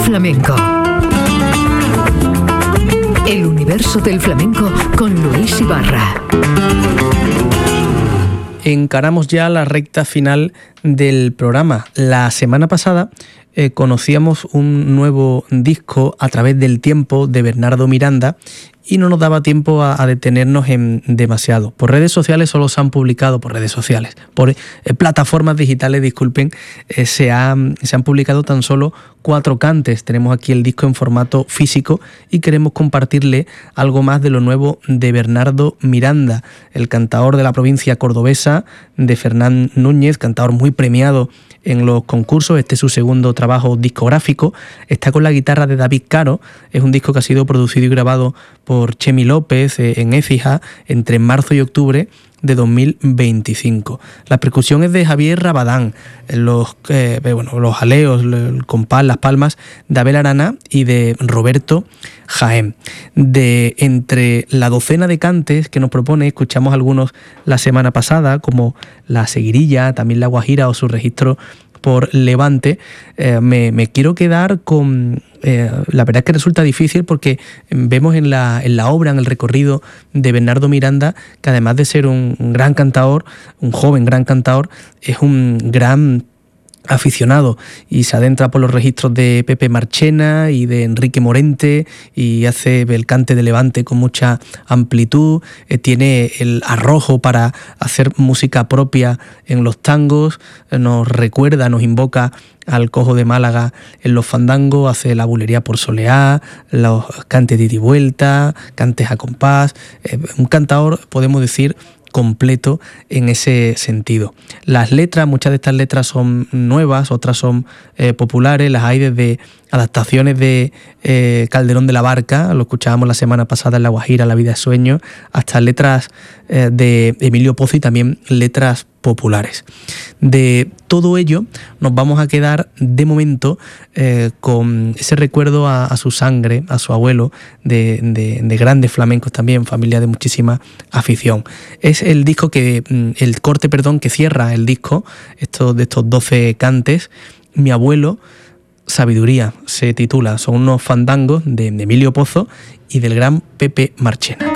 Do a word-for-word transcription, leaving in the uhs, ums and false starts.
flamenco. El universo del flamenco con Luis Ibarra. Encaramos ya la recta final del programa. La semana pasada eh, conocíamos un nuevo disco A través del tiempo de Bernardo Miranda y no nos daba tiempo a, a detenernos en demasiado. Por redes sociales solo se han publicado, por redes sociales, por eh, plataformas digitales, disculpen, eh, se, ha, se han publicado tan solo cuatro cantes. Tenemos aquí el disco en formato físico y queremos compartirle algo más de lo nuevo de Bernardo Miranda, el cantaor de la provincia cordobesa, de Fernán Núñez, cantaor muy premiado en los concursos. Este es su segundo trabajo discográfico. Está con la guitarra de David Caro. Es un disco que ha sido producido y grabado por Chemi López en Écija entre marzo y octubre de dos mil veinticinco. La percusión es de Javier Rabadán, los, eh, bueno, los jaleos, el compás, las palmas de Abel Arana y de Roberto Jaén. De entre la docena de cantes que nos propone, escuchamos algunos la semana pasada, como La Seguirilla, también La Guajira o su registro por Levante. eh, me, me quiero quedar con... Eh, la verdad es que resulta difícil porque vemos en la, en la obra, en el recorrido de Bernardo Miranda, que además de ser un, un gran cantador, un joven gran cantador, es un gran aficionado y se adentra por los registros de Pepe Marchena y de Enrique Morente y hace el cante de Levante con mucha amplitud. Eh, tiene el arrojo para hacer música propia en los tangos, eh, nos recuerda, nos invoca al Cojo de Málaga en los fandangos, hace la bulería por soleá, los cantes de ida y vuelta, cantes a compás. Eh, un cantador, podemos decir, completo en ese sentido. Las letras, muchas de estas letras son nuevas, otras son eh, populares, las hay desde adaptaciones de eh, Calderón de la Barca, lo escuchábamos la semana pasada en La Guajira, La vida es sueño, hasta letras eh, de Emilio Pozo y también letras populares. De todo ello nos vamos a quedar de momento eh, con ese recuerdo a, a su sangre, a su abuelo, de, de, de grandes flamencos también, familia de muchísima afición. Es el disco que, el corte, perdón, que cierra el disco, estos, de estos doce cantes, Mi abuelo, Sabiduría se titula. Son unos fandangos de, de Emilio Pozo y del gran Pepe Marchena.